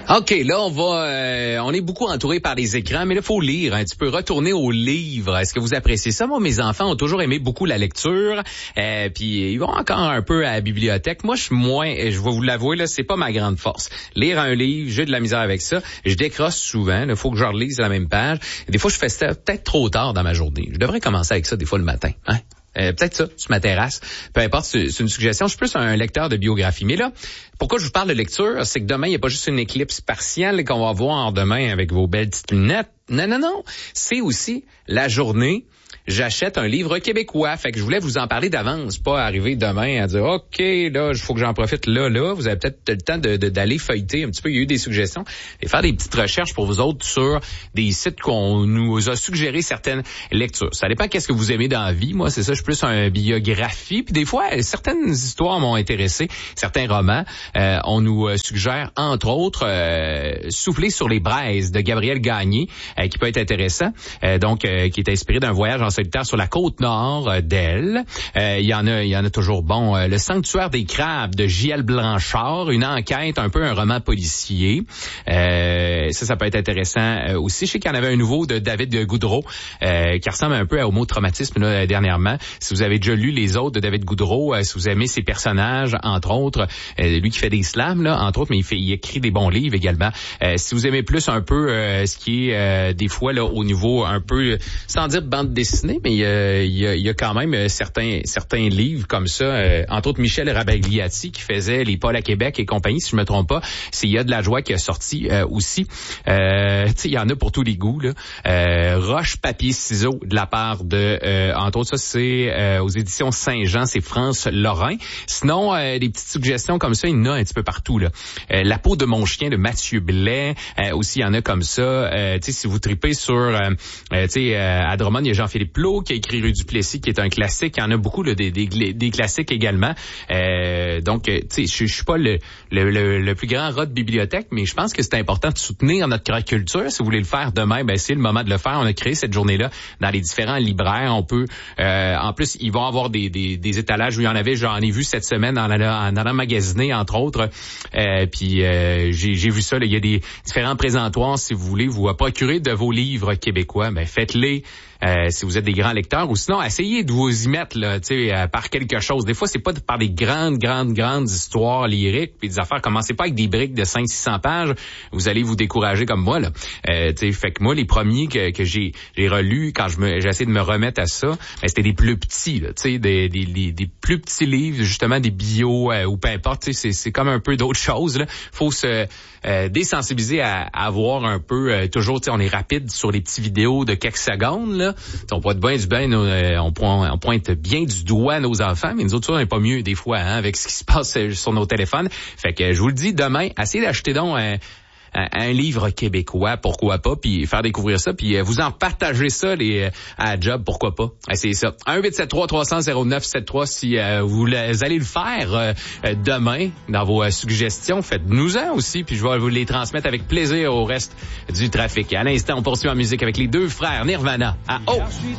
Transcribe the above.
OK, là, on est beaucoup entouré par les écrans, mais là, il faut lire. Tu peux retourner au livre. Est-ce que vous appréciez ça? Moi, mes enfants ont toujours aimé beaucoup la lecture. Puis ils vont encore un peu à la bibliothèque. Moi, je suis moins, je vais vous l'avouer, là, c'est pas ma grande force. Lire un livre, j'ai de la misère avec ça. Je décroche souvent. Il faut que je relise la même page. Et des fois, je fais ça peut-être trop tard dans ma journée. Je devrais commencer avec ça des fois le matin. Hein? Peut-être ça, sur ma terrasse. Peu importe, c'est une suggestion. Je suis plus un lecteur de biographie. Mais là, pourquoi je vous parle de lecture, c'est que demain, il n'y a pas juste une éclipse partielle qu'on va voir demain avec vos belles petites lunettes. Non. C'est aussi la journée. J'achète un livre québécois. Fait que je voulais vous en parler d'avance, pas arriver demain à dire OK, là, il faut que j'en profite là. Vous avez peut-être le temps d'aller feuilleter un petit peu. Il y a eu des suggestions et faire des petites recherches pour vous autres sur des sites qu'on nous a suggéré certaines lectures. Ça dépend qu'est-ce que vous aimez dans la vie. Moi, c'est ça, je suis plus un biographie. Puis des fois, certaines histoires m'ont intéressé, certains romans. On nous suggère, entre autres, Souffler sur les braises de Gabriel Gagné, qui peut être intéressant. Qui est inspiré d'un voyage en solitaire sur la côte nord d'Elle. Il y en a toujours. Le Sanctuaire des crabes de J.L. Blanchard, une enquête, un peu un roman policier. Ça peut être intéressant aussi. Je sais qu'il y en avait un nouveau de David Goudreau qui ressemble un peu au mot traumatisme là, dernièrement. Si vous avez déjà lu les autres de David Goudreau, si vous aimez ses personnages, entre autres, lui qui fait des slams, là, entre autres, mais il écrit des bons livres également. Si vous aimez plus un peu ce qui est des fois là au niveau un peu, sans dire bande dessinée, mais il y a quand même certains livres comme ça, entre autres Michel Rabagliati qui faisait les Paul à Québec et compagnie, si je me trompe pas. C'est Il y a de la joie qui a sorti aussi. Il y en a pour tous les goûts là. Roche, papier, ciseaux de la part de entre autres ça c'est aux éditions Saint-Jean, c'est France Lorrain. Sinon des petites suggestions comme ça, il y en a un petit peu partout là. La peau de mon chien de Mathieu Blais, aussi il y en a comme ça. Si vous tripez sur à Drummond, il y a Jean-Philippe Plot qui a écrit Rue du Plessis, qui est un classique. Il y en a beaucoup là, des classiques également. Je suis pas le plus grand rat de bibliothèque, mais je pense que c'est important de soutenir notre culture. Si vous voulez le faire demain, c'est le moment de le faire. On a créé cette journée-là dans les différents libraires. On peut, en plus, ils vont avoir des étalages où il y en avait. J'en ai vu cette semaine en allant magasiner, entre autres. J'ai vu ça. Là, il y a des différents présentoirs. Si vous voulez vous procurer de vos livres québécois, faites-les. Si vous êtes des grands lecteurs, ou sinon essayez de vous y mettre là, par quelque chose. Des fois, c'est pas par des grandes histoires lyriques puis des affaires. Commencez pas avec des briques de 500-600 pages. Vous allez vous décourager comme moi là. Fait que moi, les premiers que j'ai relus quand j'ai essayé de me remettre à ça, c'était des plus petits là, des plus petits livres, justement des bio ou peu importe. C'est comme un peu d'autres choses là. Faut se désensibiliser à avoir un peu toujours. On est rapide sur les petites vidéos de quelques secondes là. On pointe on pointe bien du doigt nos enfants, mais nous autres, ça, on n'est pas mieux des fois avec ce qui se passe sur nos téléphones. Fait que je vous le dis, demain, essayez d'acheter donc un livre québécois, pourquoi pas, puis faire découvrir ça, puis vous en partagez ça à la job, pourquoi pas. Essayez ça. 1-873-300-0973 si vous allez le faire demain dans vos suggestions, faites-nous-en aussi, puis je vais vous les transmettre avec plaisir au reste du trafic. À l'instant, on poursuit en musique avec les deux frères Nirvana à